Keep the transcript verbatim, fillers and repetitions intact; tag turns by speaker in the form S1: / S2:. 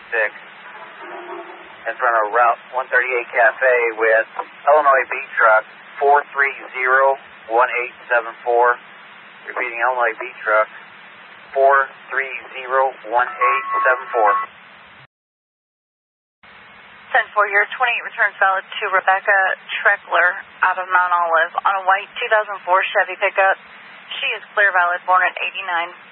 S1: six in front of Route one thirty-eight Cafe with Illinois B truck four three zero one eight seven four. Repeating, Illinois B truck four three zero one eight seven four.
S2: ten four, your twenty-eight returns valid to Rebecca Treckler out of Mount Olive on a white two thousand four Chevy pickup. She is clear valid, born at eighty-nine.